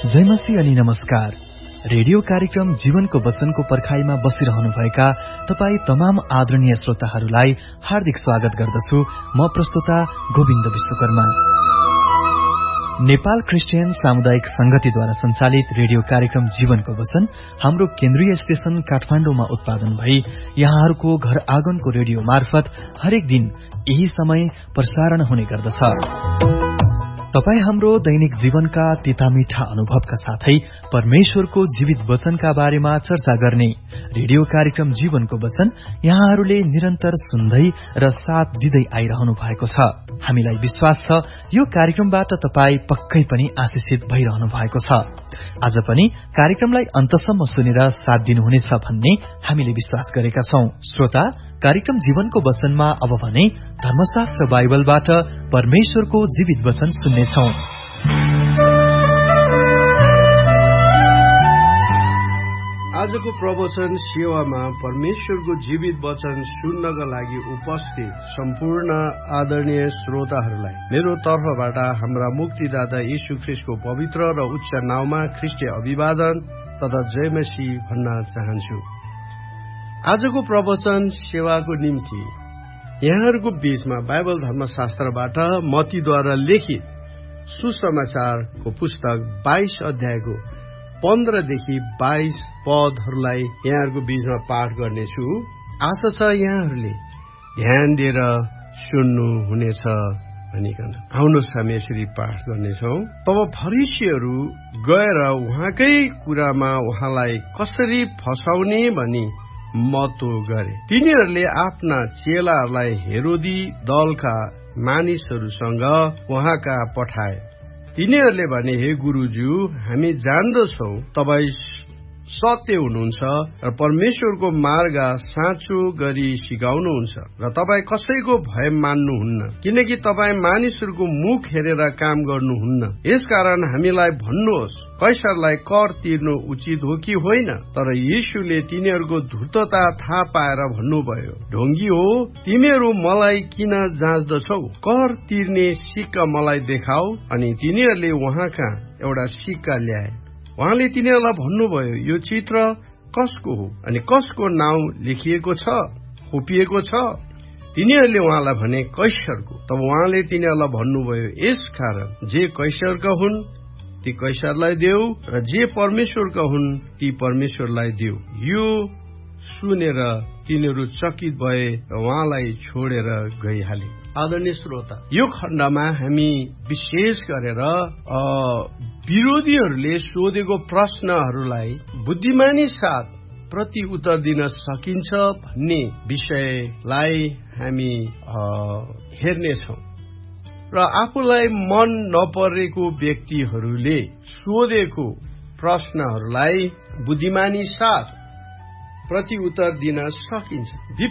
जय मसीह अनि नमस्कार। रेडियो कार्यक्रम जीवनको वचनको पर्खाइमा बसिरहनुभएका तपाई तमाम आदरणीय श्रोताहरूलाई हार्दिक स्वागत गर्दछु। म प्रस्तुता गोविन्द विश्वकर्मा। नेपाल क्रिस्चियन सामुदायिक संगतिद्वारा संचालित रेडियो कार्यक्रम जीवनको वचन हाम्रो केन्द्रीय स्टेशन काठमाडौँमा उत्पादन भई यहाँहरूको घर आँगनको रेडियो मार्फत हरेक दिन यही समय प्रसारण हुने गर्दछ। तपाई हाम्रो दैनिक जीवनका तितामीठा अनुभवका साथै परमेश्वरको जीवित वचनका बारेमा चर्चा गर्ने रेडियो कार्यक्रम जीवनको वचन यहाँहरूले निरन्तर सुन्दै र साथ दिँदै आइरहनु भएको छ। हामीलाई विश्वास छ यो कार्यक्रमबाट तपाई पक्कै पनि आशिषित भइरहनु भएको छ। आज पनि कार्यक्रमलाई अन्तसम्म सुनेर साथ दिनुहुनेछ भन्ने हामीले विश्वास गरेका छौं। श्रोता, कार्यक्रम जीवनको वचनमा अब भने धर्मशास्त्र बाइबलबाट परमेश्वरको जीवित वचन सुन्नेछौं। आजको प्रवचन सेवामा परमेश्वरको जीवित वचन सुन्नका लागि उपस्थित सम्पूर्ण आदरणीय श्रोताहरूलाई मेरो तर्फबाट हाम्रा मुक्तिदाता येशू ख्रीष्टको पवित्र र उच्च नाममा ख्रीष्टीय अभिवादन तथा जय मसीह भन्न चाहन्छु। आजको प्रवचन सेवाको निम्ति यहाँहरूको बीचमा बाइबल धर्मशास्त्रबाट मत्तीद्वारा लिखित सुसमाचारको पुस्तक 22 अध्यायको 15 देखि 22 पदहरूलाई यहाँहरूको बीचमा पाठ गर्नेछु। आशा छ यहाँहरूले ध्यान दिएर सुन्नु हुनेछ भनिकन। आउनुहोस् हामी यसरी पाठ गर्नेछौँ। तब फरिसीहरू गएर उहाँकै कुरामा उहाँलाई कसरी फसाउने भनी मतो गरे। तिनीहरूले आफ्ना चेलाहरूलाई हेरोदी दलका मानिसहरूसँग उहाँका पठाए। तिनीहरूले भने, हे गुरुज्यू, हामी जान्दछौ तपाईँ सत्य हुनुहुन्छ र परमेश्वरको मार्ग साँचो गरी सिकाउनुहुन्छ र तपाईँ कसैको भय मान्नुहुन्न, किनकि तपाईँ मानिसहरूको मुख हेरेर काम गर्नुहुन्न। यसकारण हामीलाई भन्नुहोस्, कैसरलाई कर तिर्नु उचित हो कि होइन? तर येशूले तिनीहरूको धूर्तता थाहा पाएर भन्नुभयो, ढोंगी हो, तिमीहरू मलाई किन जाँच्दछौ? कर तिर्ने सिक्का मलाई देखाऊ। अनि तिनीहरूले उहाँका एउटा सिक्का ल्याए। उहाँले तिनीहरूलाई भन्नुभयो, यो चित्र कसको हो अनि कसको नाउँ लेखिएको छ, खोपिएको छ? तिनीहरूले उहाँलाई भने, कैसरको। तब उहाँले तिनीहरूलाई भन्नुभयो, यस कारण जे कैसरका हुन् ती कैसरलाई देऊ र जे परमेश्वरका हुन् ती परमेश्वरलाई देऊ। यो सुनेर तिनीहरू चकित भए र उहाँलाई छोडेर गइहाले। आदरणीय श्रोता, यो खण्डमा हामी विशेष गरेर विरोधीहरूले सोधेको प्रश्नहरूलाई बुद्धिमानी साथ प्रति उत्तर दिन सकिन्छ भन्ने विषयलाई हामी हेर्नेछौँ। र आफूलाई मन नपरेको व्यक्तिहरूले सोधेको प्रश्नहरूलाई बुद्धिमानी साथ प्रति उत्तर दिन सकिन्छ।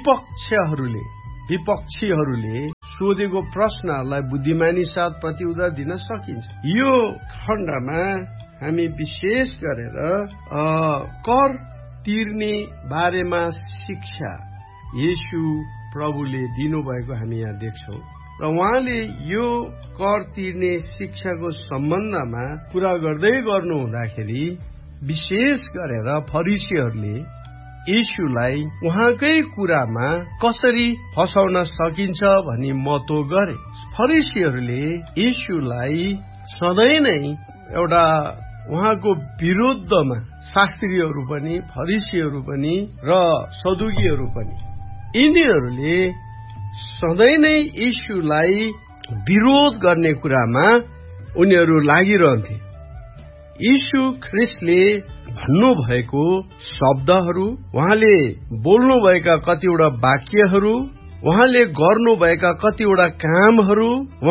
विपक्षीहरूले सोधेको प्रश्नहरूलाई बुद्धिमानी साथ प्रति उत्तर दिन सकिन्छ। यो खण्डमा हामी विशेष गरेर कर तिर्ने बारेमा शिक्षा येशू प्रभुले दिनुभएको हामी यहाँ देख्छौँ र उहाँले यो कर तिर्ने शिक्षाको सम्बन्धमा कुरा गर्दै गर्नु हुँदाखेरि विशेष गरेर फरिसीहरूले येशूलाई उहाँकै कुरामा कसरी फसाउन सकिन्छ भनी मतो गरे। फरिसीहरूले येशूलाई सधैँ नै एउटा उहाँको विरुद्धमा शास्त्रीहरू पनि, फरिसीहरू पनि र सदुकीहरू पनि, यिनीहरूले सधैँ नै येशूलाई विरोध गर्ने कुरामा उनीहरू लागिरहन्थे। येशू ख्रीष्टले भन्नुभएको शब्दहरू, उहाँले बोल्नुभएका कतिवटा वाक्यहरू, उहाँले गर्नुभएका कतिवटा कामहरू,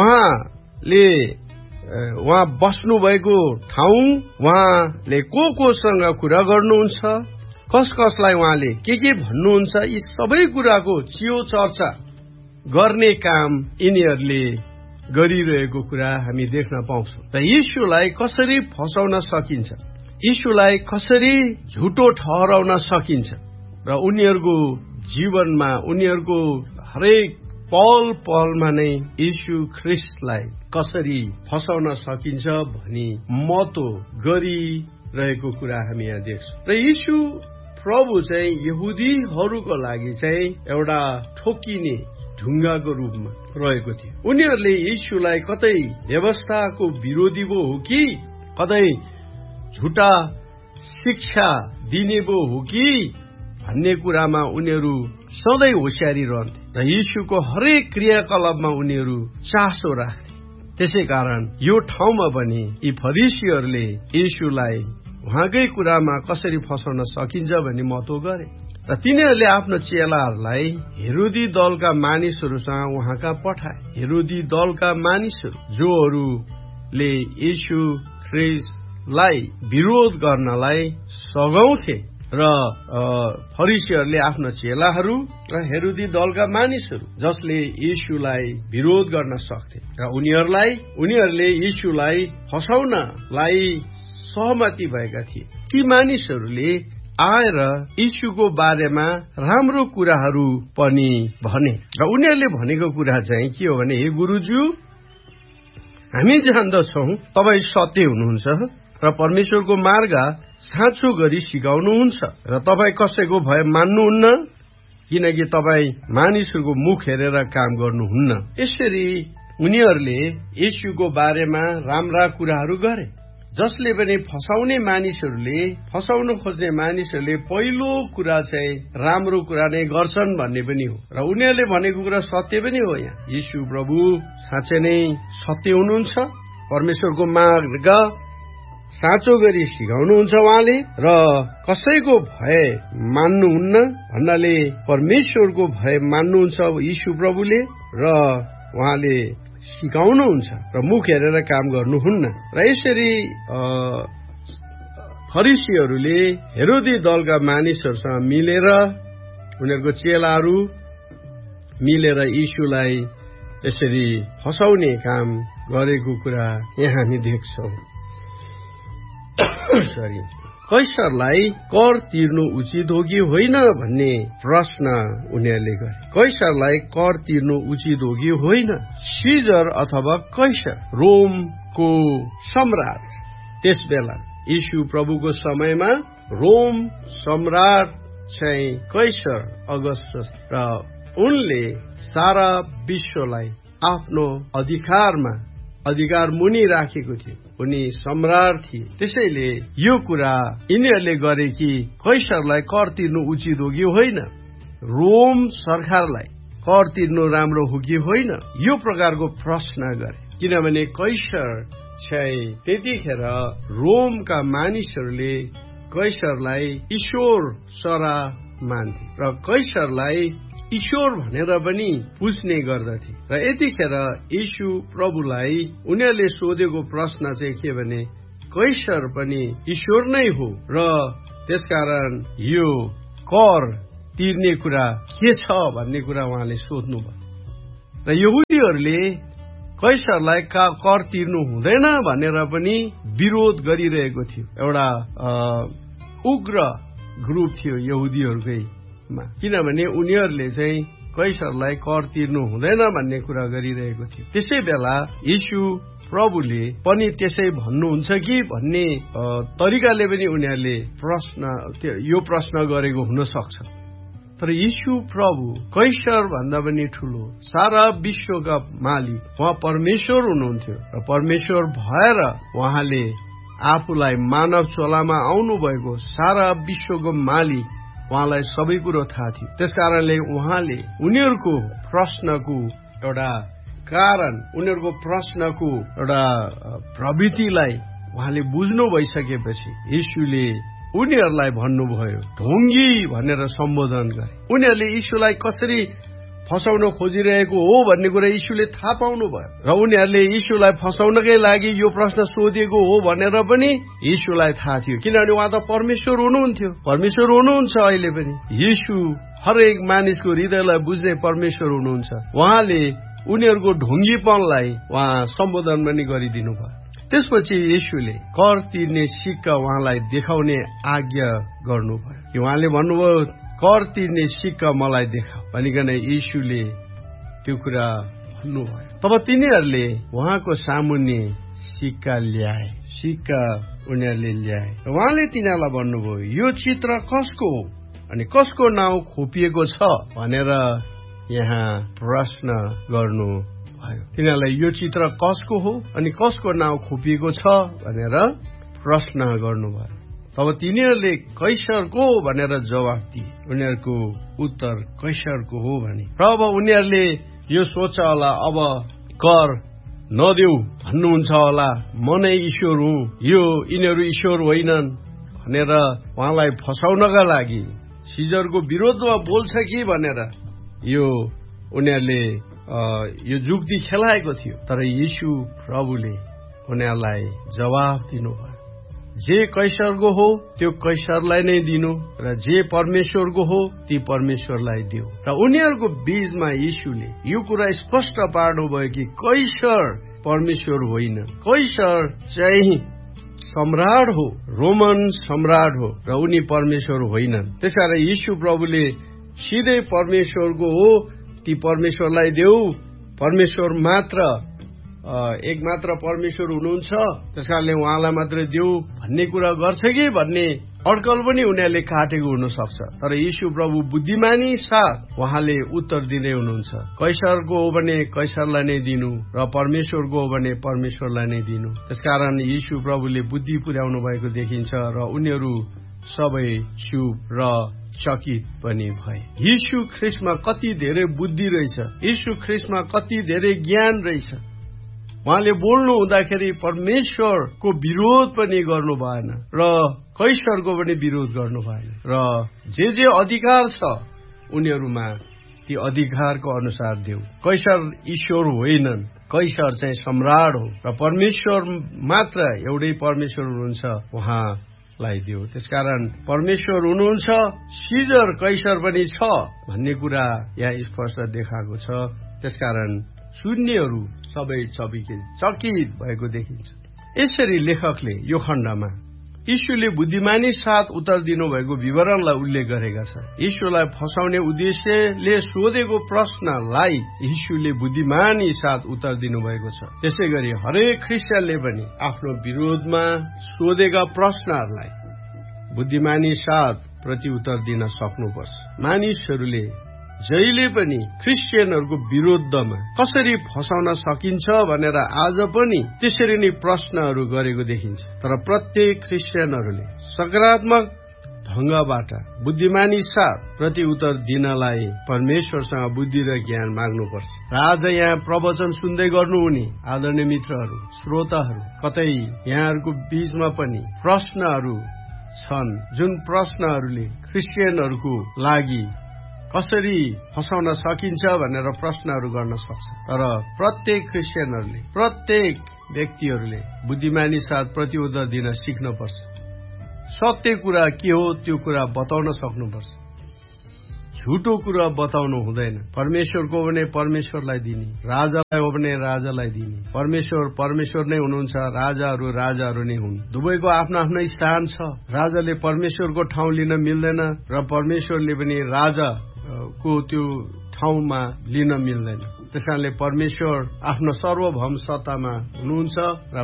उहाँ बस्नुभएको ठाउँ, उहाँले कोसँग कुरा गर्नुहुन्छ, कसलाई उहाँले के भन्नुहुन्छ, यी सबै कुराको चियो चर्चा गर्ने काम यिनीहरूले गरिरहेको कुरा हामी देख्न पाउँछौँ। र येशूलाई कसरी फसाउन सकिन्छ, येशूलाई कसरी झुटो ठहराउन सकिन्छ र उनीहरूको जीवनमा, उनीहरूको हरेक पल पलमा नै यीशु ख्रिस्टलाई कसरी फसाउन सकिन्छ भनी मतो गरिरहेको कुरा हामी यहाँ देख्छौँ। र यीशु प्रभु चाहिँ यहुदीहरूको लागि चाहिँ एउटा ठोकिने ढुङ्गाको रूपमा रहेको थियो। उनीहरूले यीशुलाई कतै व्यवस्थाको विरोधी भो हो कि कतै झुटा शिक्षा दिने भो हो कि भन्ने कुरामा उनीहरू सधैँ होशियारी रहन्थे र यीशुको हरेक क्रियाकलापमा उनीहरू चासो राख्थे। त्यसै कारण यो ठाउँमा पनि यी फरिसीहरूले यीशुलाई उहाँकै कुरामा कसरी फसाउन सकिन्छ भन्ने महत्व गरे र तिनीहरूले आफ्नो चेलाहरूलाई हेरोदी दलका मानिसहरूसँग उहाँका पठाए। हेरोदी दलका मानिसहरू जोहरूले यीशु ख्रिस्टलाई विरोध गर्नलाई सघाउँथे र फरिसीहरूले आफ्नो चेलाहरू र हेरोदी दलका मानिसहरू जसले यीशुलाई विरोध गर्न सक्थे र उनीहरूले यीशुलाई फसाउनलाई सहमति भएका थिए। ती मानिसहरूले आएर यीशुको बारेमा राम्रो कुराहरू पनि भने र उनीहरूले भनेको कुरा चाहिँ के हो भने, हे गुरुज्यू, हामी जान्दछौँ तपाईँ सत्य हुनुहुन्छ र परमेश्वरको मार्ग साँचो गरी सिकाउनुहुन्छ र तपाईँ कसैको भय मान्नुहुन्न, किनकि तपाईँ मानिसहरूको मुख हेरेर काम गर्नुहुन्न। यसरी उनीहरूले यीशुको बारेमा राम्रा कुराहरू गरे। जसले पनि फसाउन खोज्ने मानिसहरूले पहिलो कुरा चाहिँ राम्रो कुरा नै गर्छन् भन्ने पनि हो र उनीहरूले भनेको कुरा सत्य पनि हो। यहाँ यीशु प्रभु साँच्चै नै सत्य हुनुहुन्छ, परमेश्वरको मार्ग साँचो गरी सिकाउनुहुन्छ उहाँले र कसैको भय मान्नुहुन्न भन्नाले परमेश्वरको भय मान्नुहुन्छ यीशु प्रभुले र उहाँले सिकाउनुहुन्छ र मुख हेरेर काम गर्नुहुन्न। र यसरी फरिसीहरूले हेरोदी दलका मानिसहरूसँग मिलेर उनीहरूको चेलाहरू मिलेर यीशुलाई यसरी फसाउने काम गरेको कुरा यहाँ हामी देख्छौँ। कैसरलाई कर तिर्नु उचित हो कि होइन भन्ने प्रश्न उनीहरूले गरे। कैसरलाई कर तिर्नु उचित हो कि होइन? सिजर अथवा कैसर रोमको सम्राट। त्यस बेला यीशु प्रभुको समयमा रोम सम्राट चाहिँ कैसर अगस्टस र उनले सारा विश्वलाई आफ्नो अधिकार मुनि राखेको थियो। उनी सम्राट थिए। त्यसैले यो कुरा यिनीहरूले गरे कि कैसरलाई कर तिर्नु उचित हो कि होइन, रोम सरकारलाई कर तिर्नु राम्रो हो कि होइन, यो प्रकारको प्रश्न गरे। किनभने कैसर चाहिँ त्यतिखेर रोमका मानिसहरूले कैसरलाई ईश्वर सरा मान्थे र कैसरलाई ईश्वर भनेर पनि पुज्ने गर्दथे। र यतिखेर यीशु प्रभुलाई उनीहरूले सोधेको प्रश्न चाहिँ के भने, कैसर पनि ईश्वर नै हो र त्यसकारण यो कर तिर्ने कुरा के छ भन्ने कुरा उहाँले सोध्नुभयो। र यहुदीहरूले कैसरलाई कर तिर्नु हुँदैन भनेर पनि विरोध गरिरहेको थियो। एउटा उग्र ग्रुप थियो यहुदीहरूकैमा, किनभने उनीहरूले चाहिँ कैसरलाई कर तिर्नु हुँदैन भन्ने कुरा गरिरहेको थियो। त्यसै बेला यीशु प्रभुले पनि त्यसै भन्नुहुन्छ कि भन्ने तरिकाले पनि उनीहरूले यो प्रश्न गरेको हुन सक्छ। तर यीशु प्रभु कैसर भन्दा पनि ठूलो सारा विश्वका मालिक उहाँ परमेश्वर हुनुहुन्थ्यो र परमेश्वर भएर उहाँले आफूलाई मानव चोलामा आउनु भएको सारा विश्वको मालिक, उहाँलाई सबै कुरो थाहा थियो। त्यसकारणले उहाँले उनीहरूको प्रश्नको एउटा कारण, उनीहरूको प्रश्नको एउटा प्रवृत्तिलाई उहाँले बुझ्नु भइसकेपछि यीशुले उनीहरूलाई भन्नुभयो, ढोंगी भनेर सम्बोधन गरे। उनीहरूले यीशुलाई कसरी फसाउन खोजिरहेको हो भन्ने कुरा यीशुले थाहा पाउनु भयो र उनीहरूले यीशुलाई फसाउनकै लागि यो प्रश्न सोधेको हो भनेर पनि यीशुलाई थाहा थियो। किनभने उहाँ त परमेश्वर हुनुहुन्थ्यो, परमेश्वर हुनुहुन्छ। अहिले पनि यीशु हरेक मानिसको हृदयलाई बुझ्ने परमेश्वर हुनुहुन्छ। उहाँले उनीहरूको ढोंगीपनलाई उहाँ सम्बोधन पनि गरिदिनु भयो। त्यसपछि यीशुले कर तिर्ने सिक्का उहाँलाई देखाउने आज्ञा गर्नुभयो। उहाँले भन्नुभयो, कर तिर्ने सिक्का मलाई देखाऊ भनिकन यीशुले त्यो कुरा भन्नुभयो। तब तिनीहरूले उहाँको सामुन्ने सिक्का ल्याए। उनीहरूले ल्याए। उहाँले तिनीहरूलाई भन्नुभयो, यो चित्र कसको हो अनि कसको नाउँ खोपिएको छ भनेर यहाँ प्रश्न गर्नुभयो। तिनीहरूलाई यो चित्र कसको हो अनि कसको नाउँ खोपिएको छ भनेर प्रश्न गर्नुभयो। तब तिनीहरूले कैसरको भनेर जवाफ दिए। उनीहरूको उत्तर कैसरको हो भने। र अब उनीहरूले यो सोच होला, अब कर नदेऊ भन्नुहुन्छ होला, म नै ईश्वर हुँ, यिनीहरू ईश्वर होइनन् भनेर उहाँलाई फसाउनका लागि सिजरको विरोधमा बोल्छ कि भनेर यो उनीहरूले यो जुक्ति खेलाएको थियो। तर यीशु प्रभुले उनीहरूलाई जवाफ दिनुभयो, जे कैसरको हो त्यो कैसरलाई नै दिनु र जे परमेश्वरको हो ती परमेश्वरलाई दिऊ। र उनीहरूको बीचमा यीशुले यो कुरा स्पष्ट पार्नुभयो कि कैसर परमेश्वर होइन, कैसर चाहिँ सम्राट हो, रोमन सम्राट हो र उनी परमेश्वर होइनन्। त्यसकारण यीशु प्रभुले सिधै परमेश्वरको हो ती परमेश्वरलाई देऊ, परमेश्वर मात्र एक मात्र परमेश्वर हुनुहुन्छ, त्यसकारणले उहाँलाई मात्र देऊ भन्ने कुरा गर्छ कि भन्ने अड्कल पनि उनीहरूले काटेको हुन सक्छ। तर यीशु प्रभु बुद्धिमानी साथ उहाँले उत्तर दिँदै हुनुहुन्छ, कैसरको हो भने कैसरलाई नै दिनु र परमेश्वरको हो भने परमेश्वरलाई नै दिनु। त्यसकारण यीशु प्रभुले बुद्धि पुर्याउनु भएको देखिन्छ र उनीहरू सबै चुप र चकित पनि भए। यीशु ख्रीष्टमा कति धेरै बुद्धि रहेछ, यीशु ख्रीष्टमा कति धेरै ज्ञान रहेछ। उहाँले बोल्नु हुँदाखेरि परमेश्वरको विरोध पनि गर्नु भएन र कैसरको पनि विरोध गर्नु भएन र जे अधिकार छ उनीहरूमा ती अधिकारको अनुसार देऊ। कैसर ईश्वर होइनन्, कैसर चाहिँ सम्राट हो र परमेश्वर मात्र एउटै परमेश्वर हुनुहुन्छ, उहाँलाई देऊ। त्यसकारण परमेश्वर हुनुहुन्छ, सिजर कैसर पनि छ भन्ने कुरा यहाँ स्पष्ट देखाएको छ। त्यसकारण शून्यहरू सबै चकित भएको देखिन्छ। यसरी लेखकले यो खण्डमा यीशुले बुद्धिमानी साथ उत्तर दिनुभएको विवरणलाई उल्लेख गरेका छ। यीशुलाई फसाउने उद्देश्यले सोधेको प्रश्नलाई यीशुले बुद्धिमानी साथ उत्तर दिनुभएको छ। त्यसै गरी हरेक ख्रिस्टियनले पनि आफ्नो विरोधमा सोधेका प्रश्नहरूलाई बुद्धिमानी साथ प्रत्युत्तर दिन सक्नुपर्छ। मानिसहरूले जहिले पनि क्रिस्चियनहरूको विरोधमा कसरी फसाउन सकिन्छ भनेर आज पनि त्यसरी नै प्रश्नहरू गरेको देखिन्छ। तर प्रत्येक क्रिस्चियनहरूले सकारात्मक ढंगबाट बुद्धिमानी साथ प्रत्युत्तर दिनलाई परमेश्वरसँग बुद्धि र ज्ञान माग्नुपर्छ। र आज यहाँ प्रवचन सुन्दै गर्नुहुने आदरणीय मित्रहरू, श्रोताहरू, कतै यहाँहरूको बीचमा पनि प्रश्नहरू छन्, जुन प्रश्नहरूले क्रिस्चियनहरूको लागि कसरी फसाउन सकिन्छ भनेर प्रश्नहरू गर्न सक्छ। तर प्रत्येक क्रिस्चियनहरूले, प्रत्येक व्यक्तिहरूले बुद्धिमानी साथ प्रत्युत्तर दिन सिक्नुपर्छ। सत्य कुरा के हो त्यो कुरा बताउन सक्नुपर्छ, झुटो कुरा बताउनु हुँदैन। परमेश्वरको हो भने परमेश्वरलाई दिने, राजालाई हो भने राजालाई दिने। परमेश्वर नै हुनुहुन्छ, राजाहरू नै हुन्। दुवैको आफ्नो आफ्नो स्थान छ। राजाले परमेश्वरको ठाउँ लिन मिल्दैन र परमेश्वरले पनि राजा को त्यो ठाउँमा लिन मिल्दैन। त्यसकारणले परमेश्वर आफ्नो सार्वभौम सत्तामा हुनुहुन्छ र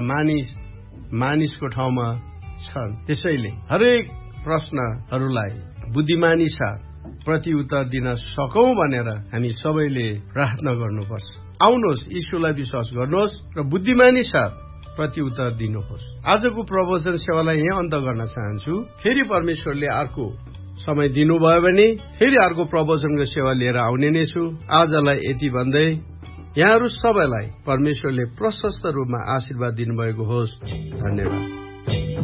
मानिसको ठाउँमा छन्। त्यसैले हरेक प्रश्नहरूलाई बुद्धिमानी साथ प्रत्युत्तर दिन सकौं भनेर हामी सबैले प्रार्थना गर्नुपर्छ। आउनुहोस्, यीशुलाई विश्वास गर्नुहोस् र बुद्धिमानी साथ प्रत्युत्तर दिनुहोस्। आजको प्रवचन सेवालाई यहाँ अन्त गर्न चाहन्छु। फेरि परमेश्वरले अर्को समय दिनुभयो भने फेरि अर्को प्रवचनको सेवा लिएर आउने नै छु। आजलाई यति भन्दै यहाँहरू सबैलाई परमेश्वरले प्रशस्त रूपमा आशीर्वाद दिनुभएको होस्। धन्यवाद।